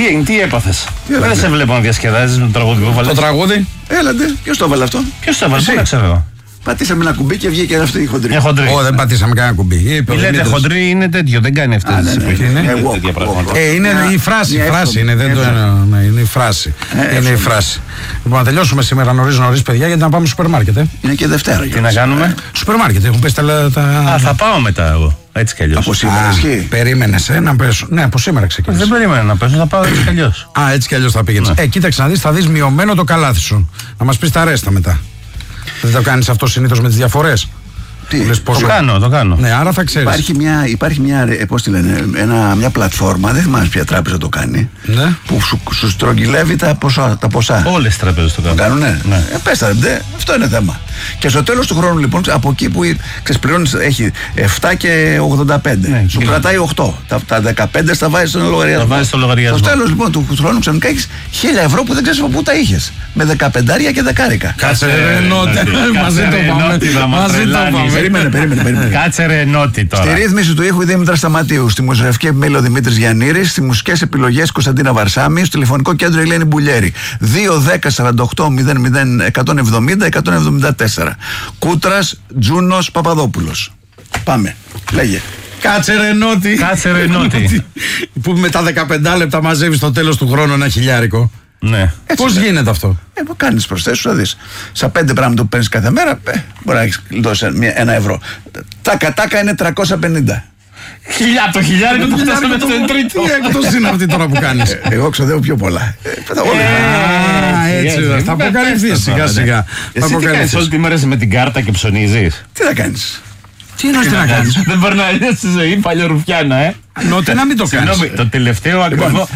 Τι έπαθες? Δεν σε βλέπω να διασκεδάζεις με το τραγούδι που βάλες. Το τραγούδι. Έλατε, ποιος το έβαλε αυτό? Ποιος το έβαλε, πού να ξέρω. Πατήσαμε ένα κουμπί και βγήκε αυτή η χοντρή. Δεν πατήσαμε κανένα κουμπί. Λέτε χοντρή είναι τέτοιο, δεν κάνει αυτές τις εποχές. Είναι η φράση. Είναι η φράση. Είναι η φράση. Λοιπόν, να τελειώσουμε σήμερα νωρίς, παιδιά, γιατί να πάμε στο σούπερ μάρκετ. Είναι και Δευτέρα. Τι να κάνουμε? Σούπερ μάρκετ, έχουν πέσει τα. Θα πάω μετά εγώ. Έτσι κι αλλιώς. Από σήμερα ισχύει. Περίμενες να πέσω. Ναι, από σήμερα ξεκίνησε. Δεν περίμενα να πέσω, θα πάω έτσι κι αλλιώς. Έτσι κι αλλιώς θα πήγαινες. Κοίταξε να δεις, θα δεις μειωμένο το καλάθι σου. Να μας πεις τα ρέστα μετά. Δεν το κάνεις αυτό συνήθως με τις διαφορές? Το κάνω. Ναι, άρα θα ξέρεις. Υπάρχει μια, πώς τη λένε, μια πλατφόρμα, δεν θυμάμαι ποια τράπεζα το κάνει, ναι, που σου στρογγυλεύει τα ποσά. Όλες τις τράπεζες το κάνουν. Ναι. Πέστε, αυτό είναι θέμα. Και στο τέλος του χρόνου, λοιπόν, από εκεί που ξεσπληρώνεις, έχει 7 και 85. Ναι, σου κρατάει 8. Τα 15 στα βάζεις στον λογαριασμό. Στο τέλος, λοιπόν, του χρόνου ξαφνικά έχεις 1.000 ευρώ που δεν ξέρεις από πού τα είχες. Με 15 και 10. Κάτσε μαζί το πάμε. Περίμενε. Κάτσε ρε ενώτη τώρα. Στη ρύθμιση του ήχου η Δήμητρα Σταματίου. Στη μουσική επιμέλεια ο Δημήτρης Γιαννήρης. Στις μουσικές επιλογές Κωνσταντίνα Βαρσάμι. Στο τηλεφωνικό κέντρο Ελένη Μπουλιέρη. 2-10-48-001-170-174. Κούτρας Τζούνος Παπαδόπουλος. Πάμε. Λέγε. Κάτσε ρε νότι. Που με τα 15 λεπτά μαζεύει στο τέλος του χρόνου ένα χιλιάρικο. Ναι. Πώς γίνεται αυτό? Κάνεις προσθέσεις, θα δεις. Στα 5 πράγματα που παίρνεις κάθε μέρα, μπορεί να έχεις δώσει $1 ευρώ. Τα κατάκα είναι 350. Το χιλιάρικο το φτάσαμε το τρίτη. Τι έκπτωση είναι αυτή τώρα που κάνεις? Εγώ ξοδεύω πιο πολλά. Έτσι, θα αποκαλυφθείς σιγά σιγά. Εσύ τι κάνεις όλη τη μέρα με την κάρτα και ψωνίζεις? Τι θα κάνεις? Τι εννοείς τι να κάνεις? Δεν περνάει στη ζωή παλιορουφιάνα, Νότι να μην το κάνεις. Το τελευταίο ακριβό.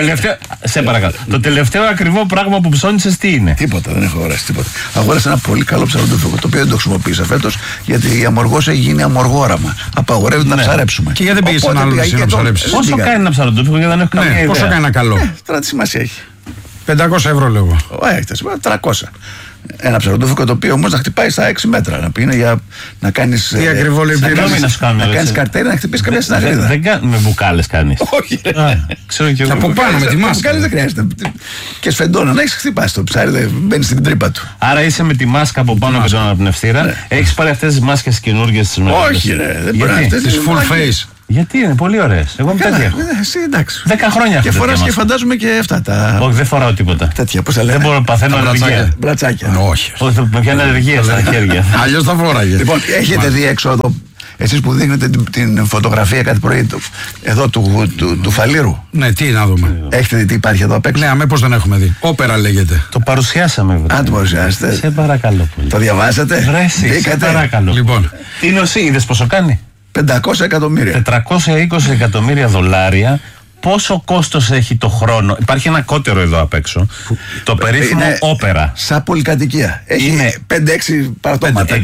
Σε παρακαλώ. Το τελευταίο ακριβό πράγμα που ψώνισες τι είναι? Τίποτα, δεν έχω αγοράσει τίποτα. Αγόρασα ένα πολύ καλό ψαροντόφυλλο, το οποίο δεν το χρησιμοποίησα φέτος, γιατί η αμοργός έχει γίνει αμοργόραμα. Απαγορεύεται να ψαρέψουμε. Και γιατί δεν πήγες σε ένα άλλο νησί να ψαρέψεις? Πόσο κάνει ένα ψαροντόφυλλο, γιατί δεν έχω καμία ιδέα? Πόσο κάνει ένα καλό? Τώρα τι σημασία έχει? 500 ευρώ λέγω. Έχετε 300. Ένα ψαροντόφυλλο το οποίο όμως να χτυπάει στα 6 μέτρα. Να πει είναι για να κάνεις. Τι ακριβό λέει να κάνεις καρτέρι, να χτυπήσεις καμιά συναγρίδα. Δεν κάνει με μπουκάλες κάνεις? Όχι. Ξέρω και εγώ. Από πάνω με τη μάσκα. Μπουκάλες δεν χρειάζεται. Και σφεντόνα να έχεις χτυπάσει το ψάρι, δεν μπαίνει στην τρύπα του. Άρα είσαι με τη μάσκα από πάνω με τον αναπνευστήρα. Έχεις πάρει αυτές τις μάσκες καινούργιες τις μεγάλες? Όχι, δεν μπορεί να τις full face. Γιατί είναι πολύ ωραίες. Εγώ με τέτοια έχω. Εσύ εντάξει. 10 χρόνια έχω. Και φοράς και φαντάζομαι και αυτά τα. Όχι, δεν φοράω τίποτα. Τέτοια, πώς τα λένε. Δεν μπορώ να παθαίνω αλλεργία. Μπρατσάκια. Όχι. Με πιάνει αλλεργία στα χέρια. Αλλιώς θα φοράγε. Λοιπόν, έχετε δει έξω εδώ, εσείς που δείχνετε την φωτογραφία κάθε πρωί εδώ του Φαλήρου? Ναι, τι να δούμε. Έχετε δει τι υπάρχει εδώ απ' έξω? Ναι, αμέσως δεν έχουμε δει. Όπερα λέγεται. Το παρουσιάσαμε, βέβαια. Αν το παρουσιάσετε. Σε παρακαλώ πολύ. Το διαβάσατε? Βρέσει, σε παρακαλώ. Λοιπόν. Τι είναι είδες πόσο κάνει? 500 εκατομμύρια. 420 εκατομμύρια δολάρια. Πόσο κόστος έχει το χρόνο? Υπάρχει ένα κότερο εδώ απ' έξω. Το περίφημο όπερα. Σαν πολυκατοικία. Έχει 5-6 παρατώματα.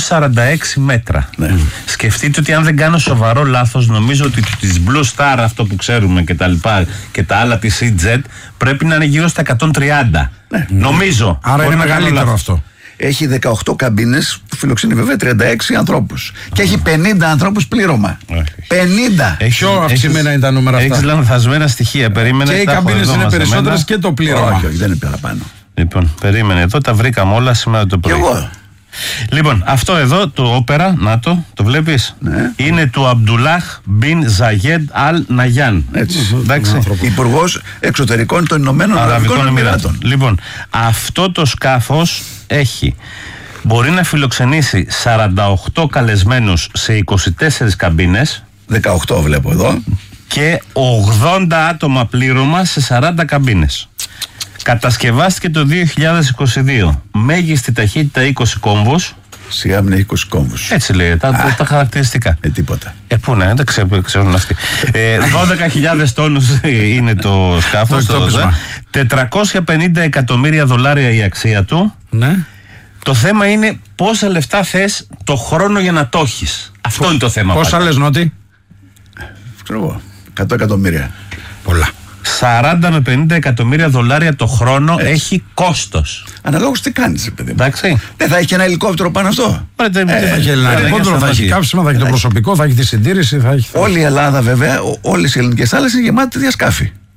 146 μέτρα. Ναι. Σκεφτείτε ότι αν δεν κάνω σοβαρό λάθος, νομίζω ότι της Blue Star, αυτό που ξέρουμε και τα λοιπά, και τα άλλα της EasyJet, πρέπει να είναι γύρω στα 130. Ναι. Νομίζω. Άρα είναι μεγαλύτερο αυτό. Έχει 18 καμπίνες που φιλοξενεί βέβαια 36 ανθρώπους. Και έχει 50 ανθρώπους πλήρωμα. 50! Πιο αυξημένα είναι τα νούμερα αυτά. Έχεις λανθασμένα στοιχεία. Περίμενε. Και οι καμπίνες είναι περισσότερες και το πλήρωμα. Όχι, δεν είναι παραπάνω. Λοιπόν, περίμενε. Εδώ τα βρήκαμε όλα σήμερα το πρωί. Και εγώ. Λοιπόν, αυτό εδώ το όπερα, να το βλέπεις, ναι, είναι του Αμπντουλάχ Μπιν Ζαγέντ Αλ Ναγιάν. Έτσι. Εντάξει. Υπουργός Εξωτερικών των Ηνωμένων Αραβικών Εμιράτων. Λοιπόν, αυτό το σκάφος μπορεί να φιλοξενήσει 48 καλεσμένους σε 24 καμπίνες. 18 βλέπω εδώ. Και 80 άτομα πλήρωμα σε 40 καμπίνες. Κατασκευάστηκε το 2022. Μέγιστη ταχύτητα 20 κόμβους. Σιγά μην έχει 20 κόμβους. Έτσι λέει τα χαρακτηριστικά. Τίποτα. Πού να, δεν ξέρουν αυτοί. 12.000 τόνους είναι το σκάφος. 450 εκατομμύρια δολάρια η αξία του. Ναι. Το θέμα είναι πόσα λεφτά θες το χρόνο για να το έχεις. Αυτό είναι το θέμα. Πόσα λες, Νότι? Ξέρω εγώ. 100 εκατομμύρια. Πολλά. 40 με 50 εκατομμύρια δολάρια το χρόνο έχει κόστος. Αναλόγως τι κάνεις, παιδί μου. Εντάξει. Δεν θα έχει και ένα ελικόπτερο πάνω αυτό. Θα έχει ένα ελικόπτερο, θα έχει κάψιμα, θα έχει το προσωπικό, θα έχει τη συντήρηση. Όλη η Ελλάδα, βέβαια, όλες οι ελληνικές θάλασσες είναι γεμάτες τέτοια σκάφη.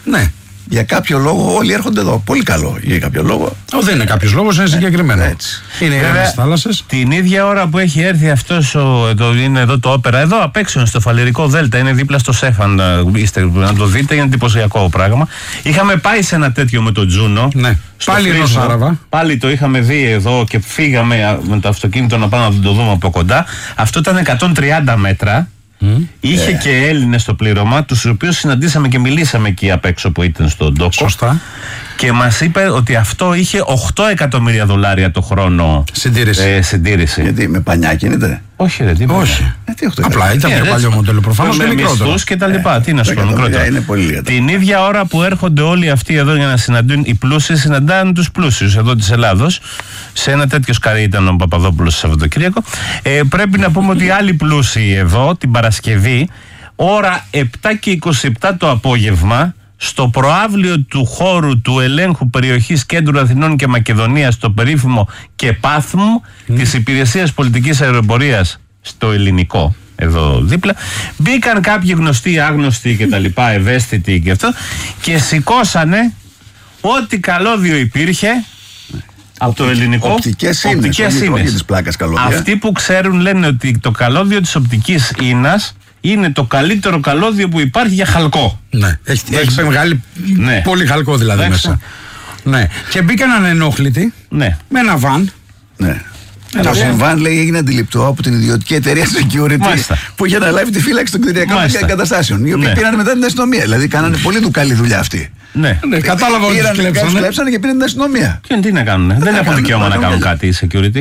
Ναι. Για κάποιο λόγο όλοι έρχονται εδώ. Πολύ καλό. Για κάποιο λόγο. Δεν είναι κάποιο λόγο, είναι συγκεκριμένο. Έτσι. Είναι οι θάλασσες. Την ίδια ώρα που έχει έρθει αυτός είναι εδώ το όπερα, εδώ απ' έξω στο Φαλερικό Δέλτα, είναι δίπλα στο Σέφαν. Να το δείτε, είναι εντυπωσιακό πράγμα. Είχαμε πάει σε ένα τέτοιο με τον Τζούνο. Ναι. Πάλι ενός Άραβα. Πάλι το είχαμε δει εδώ και φύγαμε με το αυτοκίνητο να πάμε να το δούμε από κοντά. Αυτό ήταν 130 μέτρα. Είχε και Έλληνες στο πλήρωμα, τους οποίους συναντήσαμε και μιλήσαμε εκεί απ' έξω που ήταν στον ντόκο. Σωστά. Και μας είπε ότι αυτό είχε $8 εκατομμύρια το χρόνο συντήρηση. Γιατί με πανιά κινείται? Όχι, ρε, τίποτα. Όχι. Απλά ήταν πιο παλιό μοντέλο προφανώς. Με μισθούς και τα λοιπά. Τι να σου πω, μικρότερο. Την ίδια ώρα που έρχονται όλοι αυτοί εδώ για να συναντούν οι πλούσιοι, συναντάνε τους πλούσιους εδώ της Ελλάδος. Σε ένα τέτοιο σκαρί ήταν ο Παπαδόπουλος το Σαββατοκύριακο. Πρέπει να πούμε ότι οι άλλοι πλούσιοι εδώ την Παρασκευή, ώρα 7:27 το απόγευμα, στο προαύλιο του χώρου του ελέγχου περιοχής Κέντρου Αθηνών και Μακεδονίας, στο περίφημο ΚΕΠΑΘΜ της Υπηρεσίας Πολιτικής Αεροπορίας στο ελληνικό, εδώ δίπλα, μπήκαν κάποιοι γνωστοί, άγνωστοι και τα λοιπά, ευαίσθητοι και αυτό, και σηκώσανε ό,τι καλώδιο υπήρχε από το ελληνικό. Οπτικές ίνες. Αυτοί που ξέρουν λένε ότι το καλώδιο της οπτικής ίνας είναι το καλύτερο καλώδιο που υπάρχει για χαλκό. Ναι, έχει μεγάλη, πολύ χαλκό δηλαδή μέσα. Ναι. Και μπήκαν ανενόχλητοι με ένα βαν. Ναι. Το συμβάν, λέει, έγινε αντιληπτό από την ιδιωτική εταιρεία security που είχε αναλάβει τη φύλαξη των κτηριακών εγκαταστάσεων. Οι οποίοι πήραν μετά την αστυνομία. Δηλαδή, κάνανε πολύ του καλή δουλειά αυτή. Ναι, κατάλαβα ότι τους κλέψανε και πήραν την αστυνομία. Και τι να κάνουν, δεν έχουν δικαίωμα να κάνουν κάτι οι security.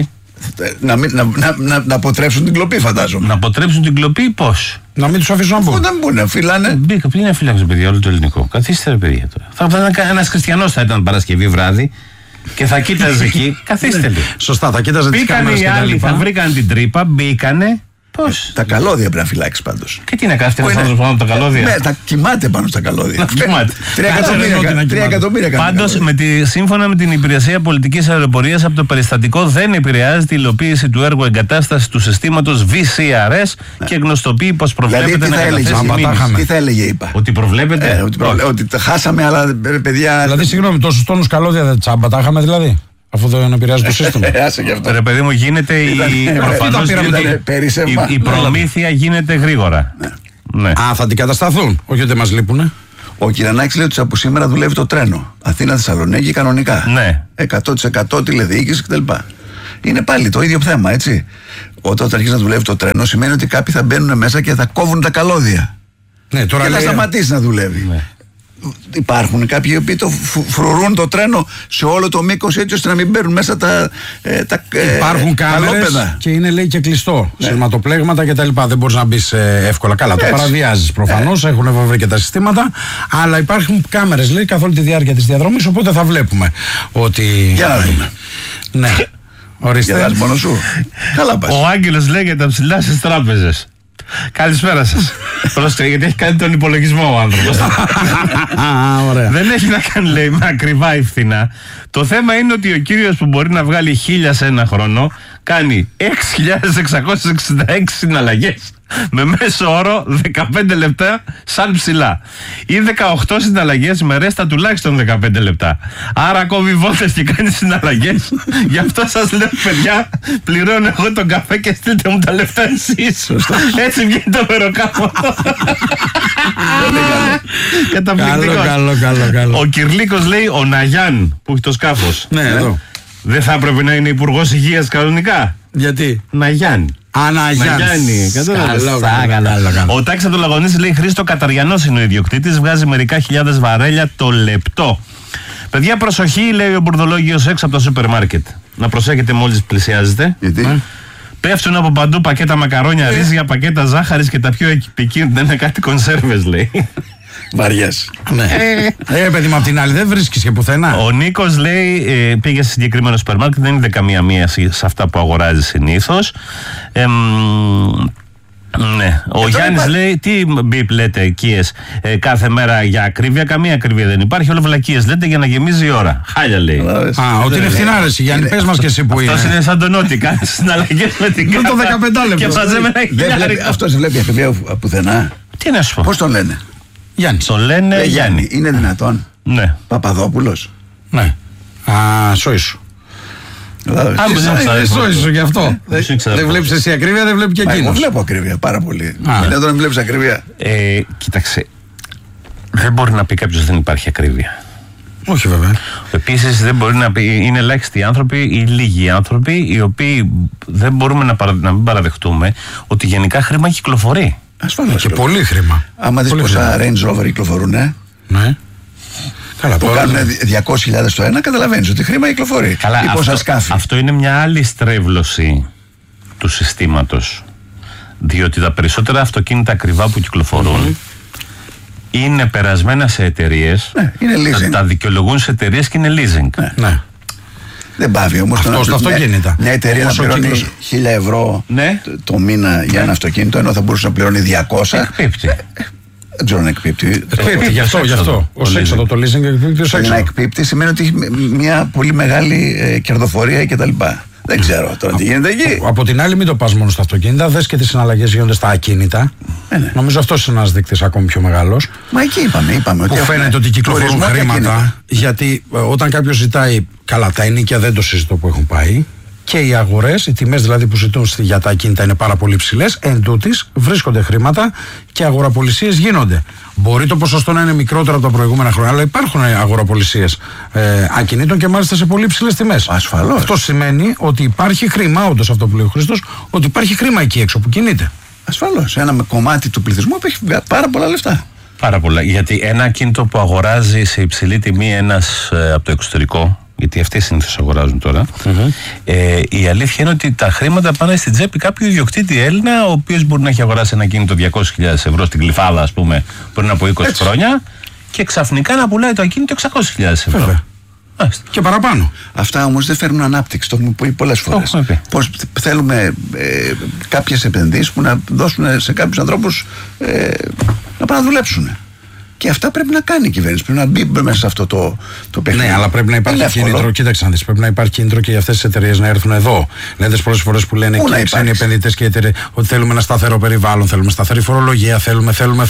Να αποτρέψουν την κλοπή, φαντάζομαι. Να αποτρέψουν την κλοπή, πώς? Να μην τους αφήσουν να μπουν. Δεν μπορούν να φύλανε. Πριν να φύλαξε, παιδιά, όλο το ελληνικό. Καθίστε, ρε παιδιά τώρα. Ένας χριστιανός θα ήταν Παρασκευή βράδυ και θα κοίταζε εκεί. Καθίστε λίγο. Σωστά, θα κοίταζε τις κάμερες. Μπήκανε οι άλλοι, θα βρήκαν την τρύπα, μπήκανε. Πώς? Τα καλώδια πρέπει να φυλάξει πάντως. Και τι να κάνει ένας άνθρωπος πάνω από τα καλώδια? Ναι, τα κοιμάται πάνω στα καλώδια. 3 εκατομμύρια. Πάντως, σύμφωνα με την Υπηρεσία Πολιτικής Αεροπορίας, από το περιστατικό δεν επηρεάζεται η υλοποίηση του έργου εγκατάστασης του συστήματος VCRS και γνωστοποιεί πως προβλέπεται να καταθέσει μήνυση. Τι θα έλεγε, είπα? Ότι προβλέπεται. Ότι τα χάσαμε, αλλά παιδιά. Δηλαδή, συγγνώμη, τόσους τόνους καλώδια δεν τσάμπα τα είχαμε δηλαδή? Αφού δεν επηρεάζει το σύστημα. Ρε παιδί μου, γίνεται η προμήθεια γίνεται γρήγορα. Ναι. Θα την κατασταθούν, όχι ότι μας λείπουνε. Ο Κυρανάκης λέει ότι από σήμερα δουλεύει το τρένο. Αθήνα-Θεσσαλονίκη κανονικά. Ναι. 100% τηλεδιοίκηση κτλ. Είναι πάλι το ίδιο θέμα, έτσι. Όταν αρχίσει να δουλεύει το τρένο, σημαίνει ότι κάποιοι θα μπαίνουν μέσα και θα κόβουν τα καλώδια. Ναι, τώρα και θα σταματήσει να δουλεύει. Ναι. Υπάρχουν κάποιοι οι οποίοι το φρουρούν το τρένο σε όλο το μήκος, έτσι ώστε να μην μπαίνουν μέσα τα υπάρχουν κάμερες και είναι, λέει, και κλειστό. Ναι. Σειρματοπλέγματα κτλ. Δεν μπορείς να μπεις εύκολα. Καλά, το παραβιάζεις προφανώς. Έχουν βρει και τα συστήματα. Αλλά υπάρχουν κάμερες, λέει, καθ' όλη τη διάρκεια της διαδρομής. Οπότε θα βλέπουμε ότι. Για να δούμε. Ναι. Ορίστε. Μόνο σου. Καλά πας. Ο Άγγελος λέει για τα ψηλά στις τράπεζες. Καλησπέρα σας. Πρόσεχε, γιατί έχει κάνει τον υπολογισμό ο άνθρωπος. Δεν έχει να κάνει, λέει, με ακριβά ή φθηνά. Το θέμα είναι ότι ο κύριος που μπορεί να βγάλει 1.000 σε ένα χρόνο κάνει 6.666 συναλλαγές με μέσο όρο 15 λεπτά σαν ψηλά, ή 18 συναλλαγές με ρέστα τουλάχιστον 15 λεπτά. Άρα κόβει βόλτες και κάνει συναλλαγές. Γι' αυτό σας λέω, παιδιά, πληρώνω εγώ τον καφέ και στείλτε μου τα λεφτά εσείς. Έτσι βγαίνει το μεροκάμα. Καλό. Ο Κυρλίκος λέει, ο Ναγιάν που έχει το σκάφος, ναι, εδώ. Δεν θα έπρεπε να είναι υπουργός υγείας κανονικά? Γιατί? Ναγιάννη. Αναγιάννη. Ο Τάξα του Λαγωνίση λέει, Χρήστο Καταριανός είναι ο ιδιοκτήτης, βγάζει μερικά χιλιάδες βαρέλια το λεπτό. Παιδιά, προσοχή, λέει ο μπουρδολόγιος έξω από το σούπερ μάρκετ. Να προσέχετε μόλις πλησιάζετε. Γιατί? Πέφτουν από παντού πακέτα μακαρόνια, ρύζια, πακέτα ζάχαρης και τα πιο επικίνδυνα είναι κάτι κονσέρβες, λέει. Βαριές. Ναι. Παιδί μου, απ' την άλλη δεν βρίσκεις και πουθενά. Ο Νίκος λέει, πήγε σε συγκεκριμένο σούπερ μάρκετ, δεν είδε καμία μία σε αυτά που αγοράζει συνήθως. Ναι. Ο Γιάννης λέει, τι μπιπ λέτε οικίες κάθε μέρα για ακρίβεια? Καμία ακρίβεια δεν υπάρχει, όλο βλακίες λέτε για να γεμίζει η ώρα. Χάλια λέει. Ότι είναι φθηνά, ρε Γιάννη, πες μας και εσύ που είναι. Αυτός είναι σαν τον Νότι, κάνει συναλλαγές με την κάρτα. Το 15 λεπτό. Και μαζεύει ένα χιλιάρικο. Αυτός δεν βλέπει ακρίβεια πουθενά. Τι να σου πω. Πώς τον λένε? Γιάννης. Το λένε Γιάννη. Είναι δυνατόν? Ναι. Παπαδόπουλος. Ναι. Σόισου. Σόισου γι' αυτό. Δεν βλέπεις εσύ ακρίβεια, δεν βλέπει και εκείνος. Εγώ βλέπω ακρίβεια πάρα πολύ. Είναι εδώ να βλέπεις ακρίβεια. Κοίταξε. Δεν μπορεί να πει κάποιος δεν υπάρχει ακρίβεια. Όχι βέβαια. Επίσης δεν μπορεί να πει, είναι ελάχιστοι άνθρωποι ή λίγοι άνθρωποι οι οποίοι δεν μπορούμε να μην παραδεχτούμε ότι γενικά χρήμα κυκλοφορεί. Ασφαλώς. Και πολύ χρήμα. Άμα δεις πόσα Range Rover κυκλοφορούν, ναι. Καλά, που κάνουν 200.000 το ένα, καταλαβαίνεις ότι χρήμα κυκλοφορεί. Καλά, αυτό είναι μια άλλη στρέβλωση του συστήματος. Διότι τα περισσότερα αυτοκίνητα ακριβά που κυκλοφορούν είναι περασμένα σε εταιρείες. Ναι, είναι leasing. Τα δικαιολογούν σε εταιρείες και είναι leasing. Ναι. Δεν πάβει όμως. Αυτό στα αυτοκίνητα. Μια εταιρεία να πληρώνει 1.000 ευρώ το μήνα για ένα αυτοκίνητο, ενώ θα μπορούσε να πληρώνει 200. Εκπίπτει. Δεν ξέρω να εκπίπτει. Εκπίπτει, γι' αυτό. Ως έξοδο το leasing εκπίπτει ως έξοδο. Να εκπίπτει σημαίνει ότι έχει μια πολύ μεγάλη κερδοφορία κτλ. Δεν ξέρω τώρα τι γίνεται εκεί. Από την άλλη, μην το πας μόνο στα αυτοκίνητα, δες και τις συναλλαγές γίνονται στα ακίνητα. Ναι. Νομίζω αυτός είναι ένας δείκτης ακόμη πιο μεγάλος. Μα εκεί είπαμε ότι. Που φαίνεται ότι κυκλοφορούν χρήματα. Γιατί όταν κάποιος ζητάει. Καλά, τα ενοίκια δεν το συζητώ που έχουν πάει. Και οι αγορές, οι τιμές δηλαδή που ζητούν για τα ακίνητα είναι πάρα πολύ ψηλές. Εν τούτης βρίσκονται χρήματα και αγοραπολισίες γίνονται. Μπορεί το ποσοστό να είναι μικρότερο από τα προηγούμενα χρόνια, αλλά υπάρχουν αγοραπολισίες ακινήτων και μάλιστα σε πολύ ψηλές τιμές. Ασφαλώς. Αυτό σημαίνει ότι υπάρχει χρήμα, όντως αυτό που λέει ο Χρήστος, ότι υπάρχει χρήμα εκεί έξω που κινείται. Ασφαλώς. Ένα κομμάτι του πληθυσμού που έχει πάρα πολλά λεφτά. Πάρα πολλά. Γιατί ένα ακίνητο που αγοράζει σε υψηλή τιμή ένας από το εξωτερικό, γιατί αυτοί συνήθως αγοράζουν τώρα, η αλήθεια είναι ότι τα χρήματα πάνε στην τσέπη κάποιου ιδιοκτήτη Έλληνα, ο οποίος μπορεί να έχει αγοράσει ένα ακίνητο 200.000 ευρώ στην Γλυφάδα, ας πούμε, πριν από 20 χρόνια, και ξαφνικά να πουλάει το ακίνητο 600.000 ευρώ. Βέβαια. Και παραπάνω. Αυτά όμως δεν φέρνουν ανάπτυξη. Το έχουμε πει πολλές φορές. Πώς θέλουμε κάποιες επενδύσεις που να δώσουν σε κάποιους ανθρώπους να πάνε να δουλέψουν. Και αυτά πρέπει να κάνει η κυβέρνηση. Πρέπει να μπει μέσα σε αυτό το παιχνίδι. Ναι, αλλά πρέπει να υπάρχει κίνητρο. Κοίταξε να δεις. Πρέπει να υπάρχει κίνητρο και για αυτές τις εταιρείες να έρθουν εδώ. Λένε πολλές φορές που λένε και οι ξένοι επενδυτές και οι εταιρείες ότι θέλουμε ένα σταθερό περιβάλλον, θέλουμε σταθερή φορολογία, θέλουμε.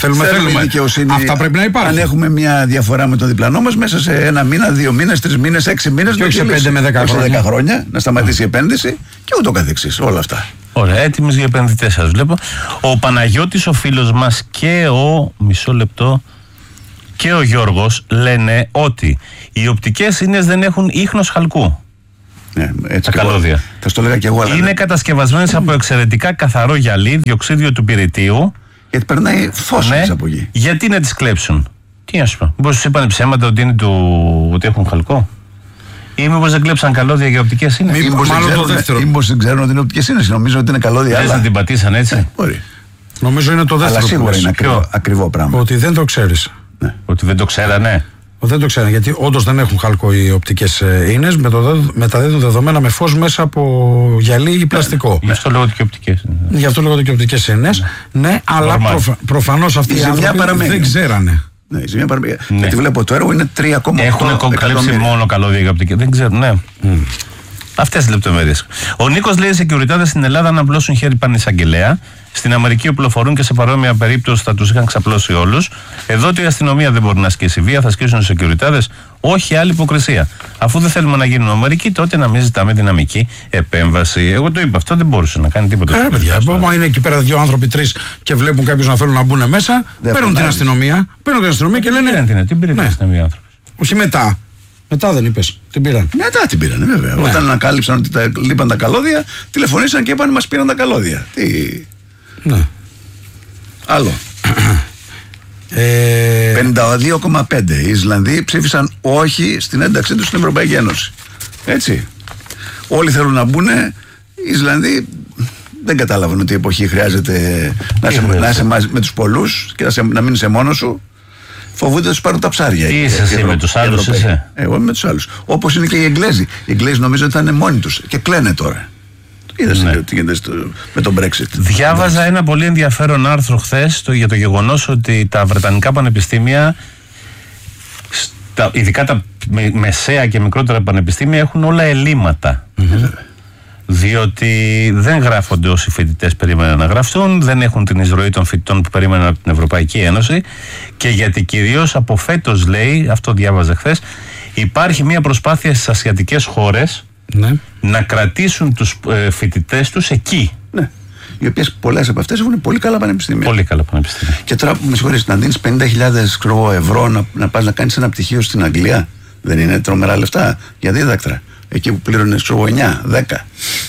Αυτά πρέπει να υπάρχουν. Αν έχουμε μια διαφορά με τον διπλανό μας μέσα σε 1 μήνα, 2 μήνες, 3 μήνες, 6 μήνες, και όχι σε 5 με 10 χρόνια, να σταματήσει η επένδυση και ούτω καθεξής. Όλα αυτά. Ωραία, έτοιμες για επενδυτές σας βλέπω. Ο Παναγιώτης, ο φίλος μας, και μισό λεπτό. Και ο Γιώργος λένε ότι οι οπτικές ίνες δεν έχουν ίχνος χαλκού. Ναι, έτσι τα καλώδια. Θα στο λέγα και εγώ. Είναι κατασκευασμένες από εξαιρετικά καθαρό γυαλί, διοξίδιο του πυρητίου. Γιατί περνάει φως μέσα από εκεί. Γιατί να τις κλέψουν? Τι να σου πω, μήπως τους είπαν ψέματα ότι, ότι έχουν χαλκό? Ή μήπως δεν κλέψαν καλώδια για οπτικές ίνες? Μήπως δεν ξέρουν ότι είναι οπτικές ίνες? Νομίζω ότι είναι καλώδια. Λες να την πατήσαν έτσι? Μπορεί. Νομίζω είναι το δεύτερο. Αλλά σίγουρα είναι ακριβό πράγμα. Ότι δεν το ξέρεις. Ναι. Ότι δεν το ξέρανε. Δεν το ξέρανε, γιατί όντως δεν έχουν χαλκό οι οπτικές ίνες, μεταδίδουν δεδομένα με φως μέσα από γυαλί ή πλαστικό. Γι' αυτό λέγονται και οπτικές. Γι' αυτό λέγονται και οπτικές ίνες. Ναι, αλλά προφανώς αυτοί οι άνθρωποι δεν ξέρανε. Ναι, η ζημιά παραμένει. Γιατί βλέπω το έργο είναι 3,8 έχουν καλύψει μόνο καλώδια για οπτικές. Δεν ξέρουν, ναι. Αυτές τις λεπτομέρειες. Ο Νίκος λέει: οι σεκιουριτάδες στην Ελλάδα να απλώσουν χέρι πανεισαγγελέα. Στην Αμερική οπλοφορούν και σε παρόμοια περίπτωση θα τους είχαν ξαπλώσει όλους. Εδώ η αστυνομία δεν μπορεί να ασκήσει βία, θα ασκήσουν οι σεκιουριτάδες. Όχι άλλη υποκρισία. Αφού δεν θέλουμε να γίνουμε Αμερική, τότε να μην ζητάμε δυναμική επέμβαση. Εγώ το είπα, αυτό δεν μπορούσε να κάνει τίποτα. Παιδιά, είναι εκεί πέρα 2 άνθρωποι, 3 και βλέπουν κάποιους να θέλουν να μπουν μέσα, παίρνουν την αστυνομία. Και λένε. Την πήρε την αστυνομία άνθρωποι. Όχι μετά. Μετά δεν είπες, την πήραν. Μετά την πήραν, βέβαια. Ναι. Όταν ανακάλυψαν ότι λείπαν τα καλώδια, τηλεφωνήσαν και είπαν μας πήραν τα καλώδια. Τι. Ναι. Άλλο. 52,5. Οι Ισλανδοί ψήφισαν όχι στην ένταξή τους στην Ευρωπαϊκή Ένωση. Έτσι. Όλοι θέλουν να μπουν. Οι Ισλανδοί δεν κατάλαβαν ότι η εποχή χρειάζεται να είσαι μαζί με τους πολλούς και να μην είσαι μόνος σου. Φοβούνται να τους πάρουν τα ψάρια. Τι είσαι εσύ με τους άλλους? Εγώ είμαι με τους άλλους. Όπως είναι και οι Εγγλέζοι. Οι Εγγλέζοι νομίζω ότι θα είναι μόνοι τους και κλαίνε τώρα. Είδες τι γίνεται με τον Brexit. Διάβαζα ένα πολύ ενδιαφέρον άρθρο χθες για το γεγονός ότι τα βρετανικά πανεπιστήμια, ειδικά τα μεσαία και μικρότερα πανεπιστήμια, έχουν όλα ελλείμματα. Διότι δεν γράφονται όσοι φοιτητές περίμεναν να γραφτούν, δεν έχουν την εισρωή των φοιτητών που περίμεναν από την Ευρωπαϊκή Ένωση, και γιατί κυρίως από φέτος, λέει, αυτό διάβαζα χθες, υπάρχει μια προσπάθεια στις ασιατικές χώρες να κρατήσουν τους φοιτητές τους εκεί. Ναι. Οι οποίες πολλές από αυτές έχουν πολύ καλά πανεπιστήμια. Πολύ καλά πανεπιστήμια. Και τώρα, με συγχωρείς, να δίνεις 50.000 ευρώ να πας να κάνεις ένα πτυχίο στην Αγγλία, δεν είναι τρομερά λεφτά για δίδακτρα? Εκεί που πλήρωνες 9, 10.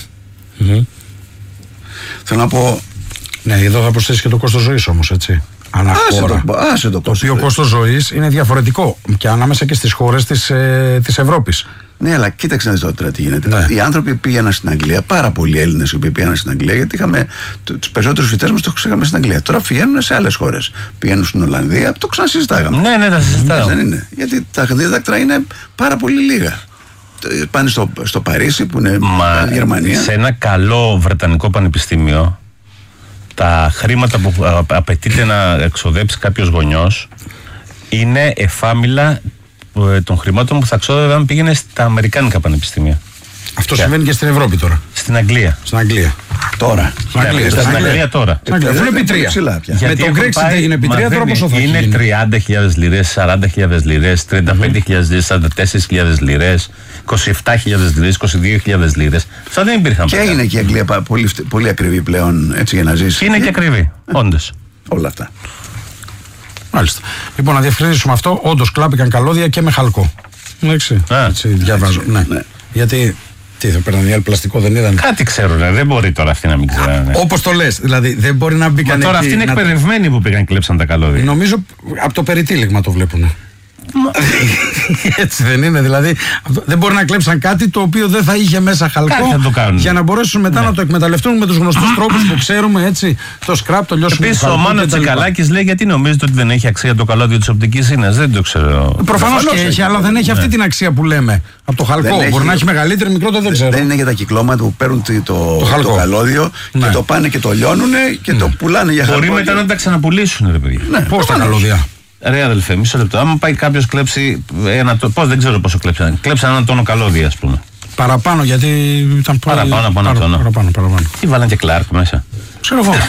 Θέλω να πω. Ναι, εδώ θα προσθέσει και το κόστος ζωής όμως, έτσι. Αναχώρα. Το οποίο κόστος ζωής είναι διαφορετικό και ανάμεσα και στις χώρες της Ευρώπης. Ναι, αλλά κοίταξε να δεις τώρα τι γίνεται. Ναι. Οι άνθρωποι πήγαιναν στην Αγγλία, πάρα πολλοί Έλληνες οι οποίοι πήγαιναν στην Αγγλία, γιατί είχαμε τους περισσότερους φοιτητές μας το είχαμε στην Αγγλία. Τώρα πηγαίνουν σε άλλες χώρες. Πηγαίνουν στην Ολλανδία, το ξανασυζητάγαμε. Ναι, τα συζητάγαμε. Δεν είναι. Γιατί τα δίδακτρα είναι πάρα πολύ λίγα. Πάνε στο Παρίσι που είναι η Γερμανία. Σε ένα καλό βρετανικό πανεπιστήμιο, τα χρήματα που απαιτείται να εξοδέψει κάποιος γονιός είναι εφάμιλα των χρημάτων που θα ξόδευε αν πήγαινε στα αμερικάνικα πανεπιστήμια. Αυτό συμβαίνει και στην Ευρώπη τώρα. Στην Αγγλία. Στην Αγγλία. Τώρα. Στην Αγγλία τώρα. Αυτό είναι επί 3. Με το Brexit έγινε επί 3, τώρα πόσο θα γίνει? Είναι 30.000 λιρές, 40.000 λιρές, 35.000 λιρές, 44.000 λιρές, 27.000 λιρές, 22.000 λιρές. Αυτά δεν υπήρχαν. Και είναι και η Αγγλία πολύ ακριβή πλέον, έτσι, για να ζήσει. Είναι και ακριβή, όντως. Όλα αυτά. Μάλιστα. Λοιπόν, να διευκρινίσουμε αυτό. Όντως κλάπηκαν καλώδια και με χαλκό. Εντάξει. Έτσι διαβάζω. Ναι. Γιατί. Τι θα παίρνανε οι άλλοι, πλαστικό δεν είδανε? Κάτι ξέρουν, δεν μπορεί τώρα αυτοί να μην ξέρουν. Όπως το λες, δηλαδή δεν μπορεί να μπήκαν εκεί. Τώρα αυτοί είναι εκπαιδευμένοι που πήγαν και κλέψαν τα καλώδια. Νομίζω από το περιτύλιγμα το βλέπουν. Έτσι δεν είναι? Δηλαδή δεν μπορεί να κλέψαν κάτι το οποίο δεν θα είχε μέσα χαλκό, για να μπορέσουν μετά να το εκμεταλλευτούν με τους γνωστούς τρόπους που ξέρουμε, έτσι, το σκράπ, το λιώσιμο. Επίσης ο Μάνο Τσικαλάκης λέει, γιατί νομίζετε ότι δεν έχει αξία το καλώδιο της οπτικής ίνας? Δεν το ξέρω. Προφανώς και έχει, αλλά δεν έχει αυτή την αξία που λέμε από το χαλκό. Μπορεί να έχει μεγαλύτερη, μικρότερη, δεν ξέρω. Δεν είναι για τα κυκλώματα που παίρνουν το καλώδιο και το πάνε και το λιώνουν και το πουλάνε για χαλκό. Μπορεί μετά να τα ξαναπουλήσουν, ρε παιδιά. Πώς τα καλώδια? Ρε αδελφέ, μισό λεπτό. Άμα πάει κάποιος κλέψει πώς, δεν ξέρω πόσο κλέψαν. Κλέψαν ένα τόνο καλώδια, ας πούμε. Παραπάνω, γιατί ήταν παραπάνω από ένα τόνο. Παραπάνω. Τι βάλαν και Κλάρκ μέσα. Ξέρω εγώ.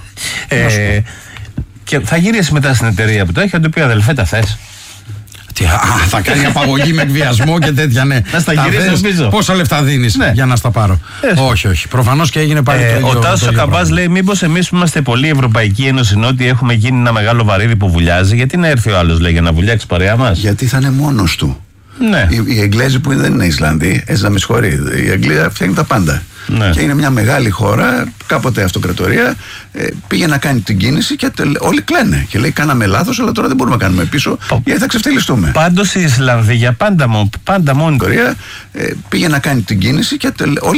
Και θα γυρίσει μετά στην εταιρεία που το έχει, θα του πει, αδελφέ, τα θες? Θα κάνει απαγωγή με εκβιασμό και τέτοια, ναι. Να στα γυρίσει πίσω. Πόσα λεφτά δίνεις για να στα πάρω? Όχι. Προφανώς και έγινε πάλι το ίδιο. Ο Τάσος Καμπάς λέει, μήπως εμείς που είμαστε πολύ Ευρωπαϊκή Ένωση Νότια έχουμε γίνει ένα μεγάλο βαρύδι που βουλιάζει? Γιατί να έρθει ο άλλος, λέει, για να βουλιάξει παρέα μας? Γιατί θα είναι μόνος του. Ναι. Οι Εγγλέζοι που δεν είναι Ισλανδοί, έτσι να με συγχωρεί, η Αγγλία φτιάχνει τα πάντα. Ναι. Και είναι μια μεγάλη χώρα, κάποτε αυτοκρατορία, πήγε να κάνει την κίνηση και όλοι κλαίνε. Και λέει, κάναμε λάθος, αλλά τώρα δεν μπορούμε να κάνουμε πίσω, γιατί θα ξεφτυλιστούμε. Πάντως οι Ισλανδοί για πάντα μόνοι. Πήγε να κάνει την κίνηση και όλοι